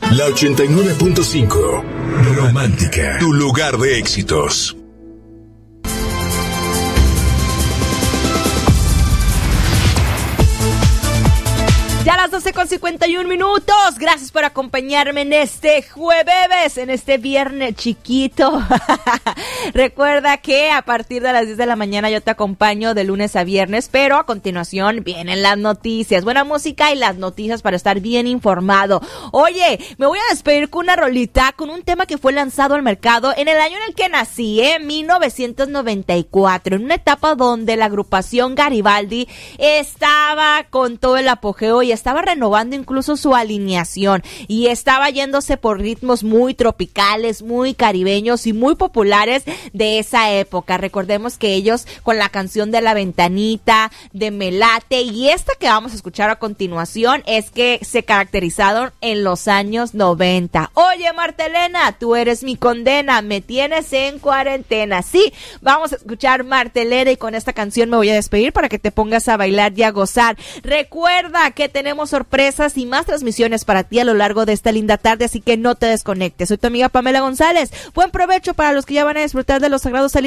La 89.5. Romántica. Tu lugar de éxitos. Ya a las 12:51. Gracias por acompañarme en este jueves, en este viernes chiquito. Recuerda que a partir de las 10 de la mañana yo te acompaño de lunes a viernes, pero a continuación vienen las noticias. Buena música y las noticias para estar bien informado. Oye, me voy a despedir con una rolita, con un tema que fue lanzado al mercado en el año en el que nací, 1994, en una etapa donde la agrupación Garibaldi estaba con todo el apogeo y estaba renovando incluso su alineación y estaba yéndose por ritmos muy tropicales, muy caribeños y muy populares de esa época. Recordemos que ellos con la canción de La Ventanita, de Melate y esta que vamos a escuchar a continuación es que se caracterizaron en los años 90. Oye, Marta Elena, tú eres mi condena, me tienes en cuarentena. Sí, vamos a escuchar Marta Elena y con esta canción me voy a despedir para que te pongas a bailar y a gozar. Recuerda que tenemos sorpresas y más transmisiones para ti a lo largo de esta linda tarde, así que no te desconectes. Soy tu amiga Pamela González. Buen provecho para los que ya van a disfrutar de los sagrados alimentos